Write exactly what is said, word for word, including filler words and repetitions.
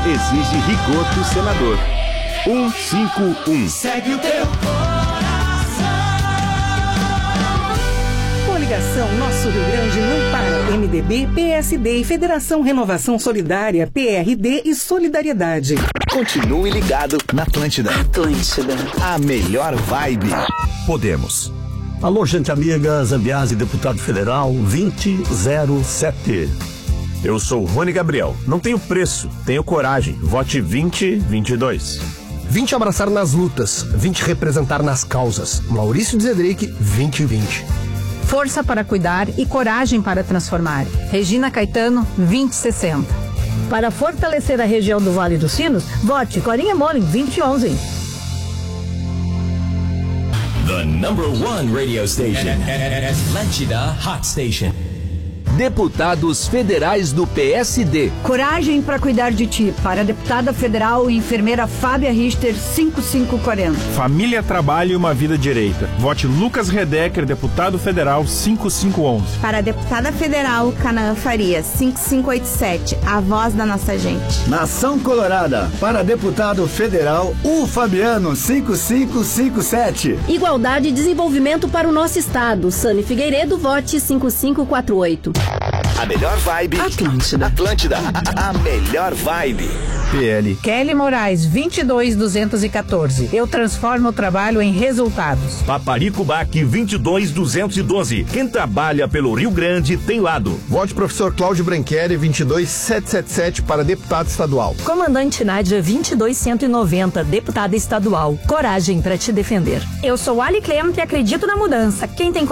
exige rigor do senador. cento e cinquenta e um. Segue o teu coração. Coligação Nosso Rio Grande não para. M D B, P S D e Federação Renovação Solidária, P R D e Solidariedade. Continue ligado na Atlântida. Atlântida. A melhor vibe. Podemos. Alô, gente amiga, Zambiase, deputado federal vinte zero sete. Eu sou Rony Gabriel. Não tenho preço, tenho coragem. Vote vinte vinte e dois. vinte abraçar nas lutas, vinte representar nas causas. Maurício Zedrick, vinte vinte. Força para cuidar e coragem para transformar. Regina Caetano, vinte sessenta. Para fortalecer a região do Vale dos Sinos, vote Corinha Molin, vinte onze. The number one radio station. Atlântida Hot Station. Deputados federais do P S D. Coragem para cuidar de ti. Para a deputada federal e enfermeira Fábia Richter, cinco cinco quarenta. Família, trabalho e uma vida direita. Vote Lucas Redecker, deputado federal, cinco cinco onze. Para a deputada federal Canaã Farias, cinco cinco oito sete. A voz da nossa gente. Nação Colorada. Para deputado federal U Fabiano, cinco cinco cinco sete. Igualdade e desenvolvimento para o nosso estado. Sani Figueiredo, vote cinco cinco quatro oito. A melhor vibe. Atlântida. Atlântida. A, a melhor vibe. P L. Kelly Moraes, vinte e dois duzentos e quatorze. Eu transformo o trabalho em resultados. Paparico Bac, vinte e dois duzentos e doze. Quem trabalha pelo Rio Grande tem lado. Vote professor Cláudio Branchieri, vinte e dois setecentos e setenta e sete para deputado estadual. Comandante Nádia, vinte e dois cento e noventa, deputada estadual. Coragem para te defender. Eu sou Ali Clemente e acredito na mudança. Quem tem